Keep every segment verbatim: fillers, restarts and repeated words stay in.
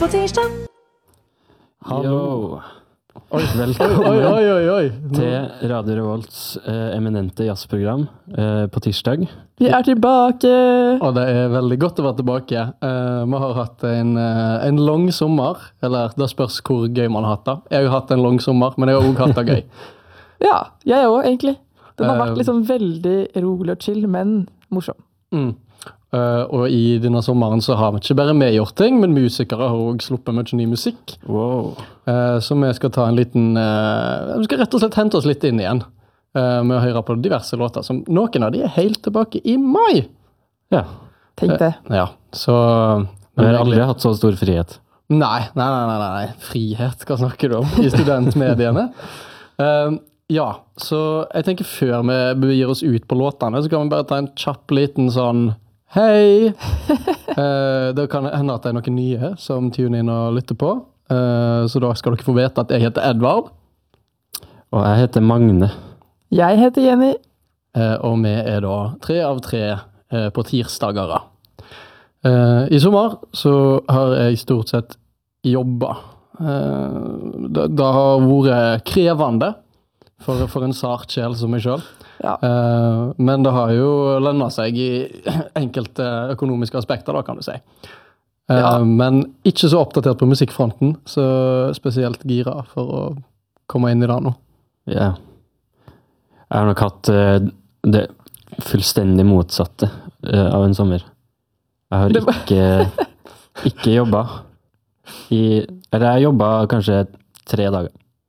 på tirsdag. Hallo. Oi, Velkommen oi, oi, oi, oi. til Radio Revolts eh, eminente jazzprogram eh, på tirsdag. Vi er tilbake. Og det er veldig godt å være tilbake. Uh, vi har hatt en, uh, en lang sommer, eller det spørs hvor gøy man har hatt det. Jeg har hatt en lang sommer, men jeg har også hatt det gøy. Ja, jeg også egentlig. Den har Eh, vært liksom veldig rolig og chill, men morsom. Mm. Uh, og i denne sommeren så har vi ikke bare vi gjort ting, men musikere har også sluppet mye ny musikk. Wow. Uh, så vi skal ta en liten, uh, vi skal rett og slett hente oss litt inn igjen. Uh, med å høre på diverse låter, som noen av de er helt tilbake i mai. Ja, Tenk det. Uh, ja, så... vi har aldri hatt så stor frihet. Nei, nei, nei, nei, nei. Frihet, hva snakker du om i studentmediene? uh, ja, så jeg tenker før vi begir oss ut på låtene, så kan vi bare ta en kjapp liten sånn hei! uh, det kan hende at det er noen nye som tuner inn og lytter på, uh, så da skal dere få vite at jeg heter Edvard. Og jeg heter Magne. Jeg heter Jenny. Uh, og vi er da tre av tre uh, på tirsdagere. Uh, I sommer så har jeg stort sett jobbet. Uh, det, det har vært krevende for, for en sart sjel som meg selv. Ja. Uh, men det har jo lønnet seg i enkelte økonomiske aspekter, da kan du si. Uh, Ja. Men ikke så oppdatert på musikkfronten, så spesielt gira for å komme inn i det nå. Ja. Jeg har nok hatt eh, det fullstendig motsatte eh, av en sommer. Jeg har Det var- ikke, ikke jobbet i, eller jeg jobbet kanskje tre dager.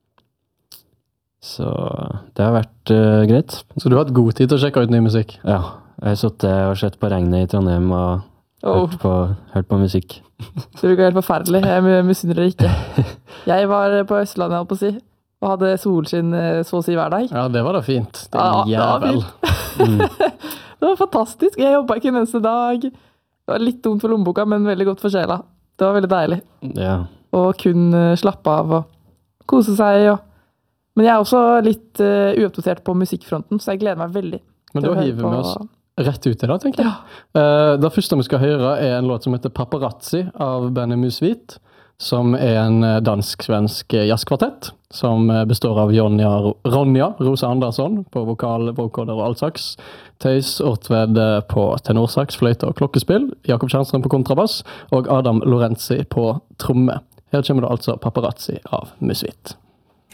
Så det har vært eh, greit. Så du har hatt god tid til å sjekke ut ny musikk? Ja, jeg har suttet og sett på regnet i Trondheim og Oh, hørt, på, hørt på musikk. det virker helt forferdelig. Jeg mi- misunner dere ikke. Jeg var på Østlandet, holdt på å si, og hadde solskinn eh, så å si hver dag. Ja, det var da fint. Det Ja, er det var jævel. Mm. Det var fantastisk. Jeg jobbet ikke en eneste dag. Det var litt dumt for lommeboka, men veldig godt for sjela. Det var veldig deilig. Ja. Og kun eh, slappe av og kose seg. Og... Men jeg er også litt uh, uoppdatert på musikkfronten, så jeg gleder meg veldig. Men til da å høre hiver vi på- oss rett ut i det, tenker jeg. Eh, det første vi skal høre er en låt som heter Paparazzi av Benny Musvit, som er en eh, dansk-svensk eh, jazzkvartett, som eh, består av Jonja, Ronja Rosa Andersson på vokal, vocoder og altsaks, Theis Ortved eh, på tenorsaks, fløyte og klokkespill, Jakob Kjernstrøm på kontrabass, og Adam Lorenzi på tromme. Her kommer det altså Paparazzi av Musvit.